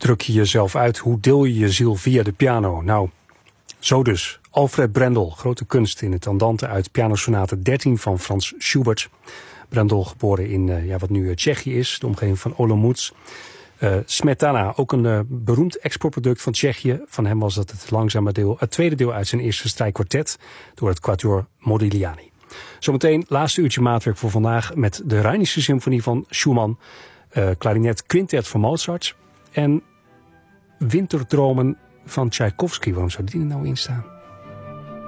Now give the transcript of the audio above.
druk je jezelf uit? Hoe deel je je ziel via de piano? Nou, zo dus. Alfred Brendel, grote kunst in het andante uit pianosonate 13 van Frans Schubert. Brendel geboren in wat nu Tsjechië is, de omgeving van Olomouc. Smetana, ook een beroemd exportproduct van Tsjechië. Van hem was dat het tweede deel uit zijn eerste strijkkwartet door het Quatuor Modigliani. Zometeen laatste uurtje maatwerk voor vandaag met de Rheinische Symfonie van Schumann, klarinet Quintet van Mozart en Winterdromen van Tchaikovsky. Waarom zou die er nou in staan?